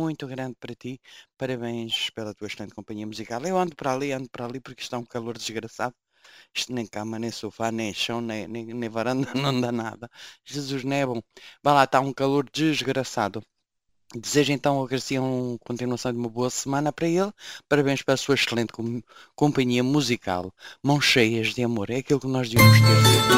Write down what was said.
muito grande para ti. Parabéns pela tua excelente companhia musical. Eu ando para ali porque está um calor desgraçado. Isto nem cama, nem sofá, nem chão, nem varanda, não dá nada. Jesus, não é bom. Vai lá, está um calor desgraçado. Desejo então ao Garcia uma continuação de uma boa semana para ele. Parabéns pela sua excelente companhia musical. Mãos cheias de amor. É aquilo que nós devíamos ter sempre.